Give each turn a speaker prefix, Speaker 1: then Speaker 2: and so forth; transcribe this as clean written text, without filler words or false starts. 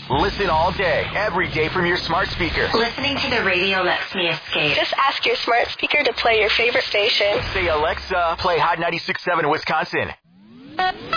Speaker 1: Listen all day, every day from your smart speaker.
Speaker 2: Listening to the radio lets me escape.
Speaker 3: Just ask your smart speaker to play your favorite station.
Speaker 1: Say, Alexa, play Hot 96.7 Wisconsin.